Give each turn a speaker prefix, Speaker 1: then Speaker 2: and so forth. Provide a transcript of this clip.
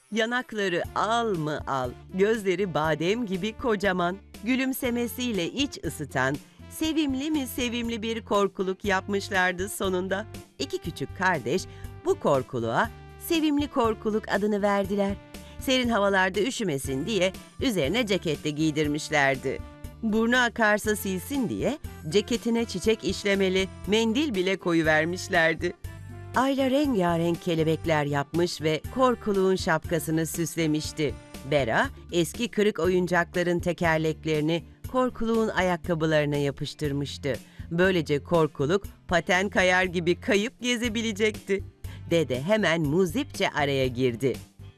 Speaker 1: Yanakları al mı al, gözleri badem gibi kocaman, gülümsemesiyle iç ısıtan, sevimli mi sevimli bir korkuluk yapmışlardı sonunda. İki küçük kardeş bu korkuluğa Sevimli Korkuluk adını verdiler. Serin havalarda üşümesin diye üzerine ceket de giydirmişlerdi. Burnu akarsa silsin diye ceketine çiçek işlemeli mendil bile koyuvermişlerdi. Ayla rengarenk kelebekler yapmış ve korkuluğun şapkasını süslemişti. Bera, eski kırık oyuncakların tekerleklerini korkuluğun ayakkabılarına yapıştırmıştı. Böylece korkuluk paten kayar gibi kayıp gezebilecekti. Dede hemen muzipçe araya girdi.